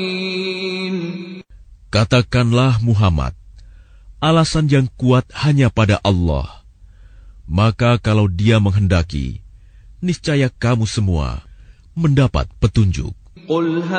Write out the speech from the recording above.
Katakanlah Muhammad, alasan yang kuat hanya pada Allah. Maka kalau Dia menghendaki, niscaya kamu semua mendapat petunjuk.